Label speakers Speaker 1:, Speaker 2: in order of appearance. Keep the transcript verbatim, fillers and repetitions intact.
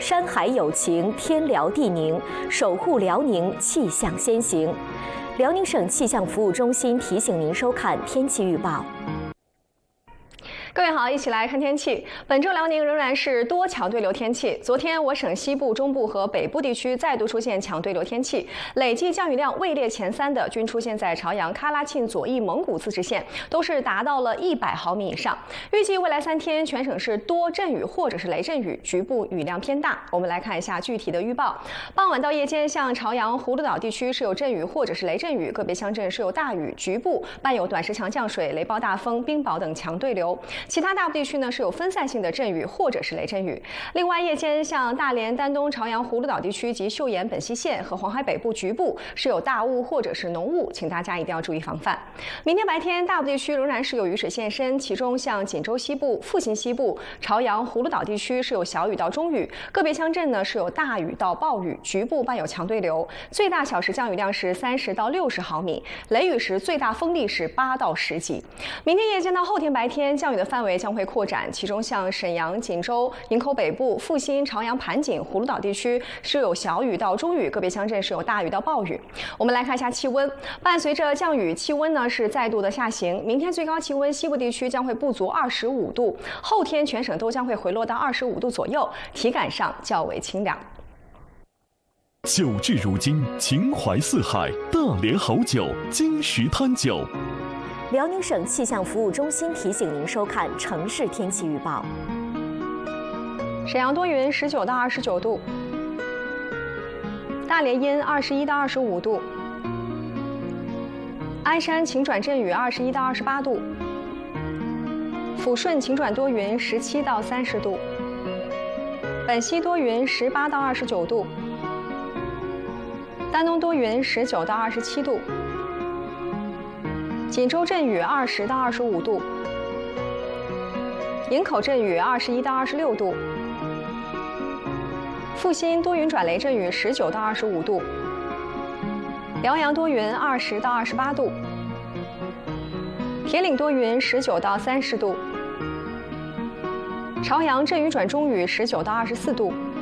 Speaker 1: 山海有情，天辽地宁，守护辽宁气象先行。辽宁省气象服务中心提醒您收看天气预报。
Speaker 2: 各位好，一起来看天气。本周辽宁仍然是多强对流天气。昨天我省西部、中部和北部地区再度出现强对流天气，累计降雨量位列前三的均出现在朝阳、喀拉沁、左翼、蒙古自治县，都是达到了一百毫米以上。预计未来三天全省是多阵雨或者是雷阵雨，局部雨量偏大。我们来看一下具体的预报。傍晚到夜间，像朝阳、葫芦岛地区是有阵雨或者是雷阵雨，个别乡镇是有大雨，局部伴有短时强降水、雷暴大风、冰雹等强对流。 其他大部地区呢是有分散性的阵雨或者是雷阵雨。另外，夜间像大连、丹东、朝阳、葫芦岛地区及岫岩、本溪县和黄海北部局部是有大雾或者是浓雾，请大家一定要注意防范。明天白天，大部地区仍然是有雨水现身，其中像锦州西部、阜新西部、朝阳、葫芦岛地区是有小雨到中雨，个别乡镇呢是有大雨到暴雨，局部伴有强对流，最大小时降雨量是三十到六十毫米，雷雨时最大风力是八到十级。明天夜间到后天白天，降雨的范围将会扩展，其中像沈阳、锦州、营口北部、阜新、朝阳、盘锦、葫芦岛地区是有小雨到中雨，个别乡镇是有大雨到暴雨。我们来看一下气温，伴随着降雨，气温呢是再度的下行。明天最高气温，西部地区将会不足二十五度，后天全省都将会回落到二十五度左右，体感上较为清凉。
Speaker 3: 酒至如今，情怀四海，大连好酒，金石滩酒。
Speaker 1: 辽宁省气象服务中心提醒您收看城市天气预报。
Speaker 2: 沈阳多云，十九到二十九度；大连阴，二十一到二十五度；鞍山晴转阵雨，二十一到二十八度；抚顺晴转多云，十七到三十度；本溪多云，十八到二十九度；丹东多云，十九到二十七度。 锦州阵雨二十到二十五度，营口阵雨二十一到二十六度，阜新多云转雷阵雨十九到二十五度，辽阳多云二十到二十八度，铁岭多云十九到三十度，朝阳阵雨转中雨十九到二十四度，